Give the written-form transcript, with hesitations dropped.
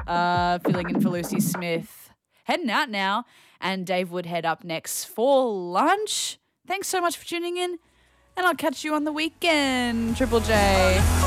filling in for Lucy Smith. Heading out now, and Dave Woodhead up next for lunch. Thanks so much for tuning in, and I'll catch you on the weekend, Triple J.